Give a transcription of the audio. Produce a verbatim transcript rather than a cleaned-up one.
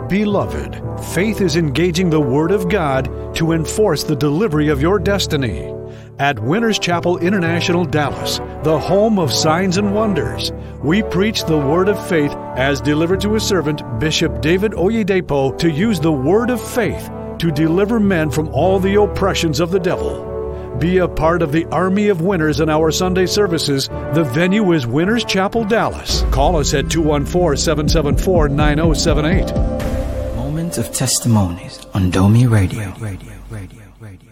Beloved, faith is engaging the Word of God to enforce the delivery of your destiny. At Winners Chapel International, Dallas, the home of signs and wonders, we preach the Word of faith as delivered to His servant, Bishop David Oyedepo, to use the Word of faith to deliver men from all the oppressions of the devil. Be a part of the army of winners in our Sunday services. The venue is Winners Chapel, Dallas. Call us at two one four, seven seven four, nine zero seven eight. Moment of Testimonies on Domi Radio. Radio, radio, radio.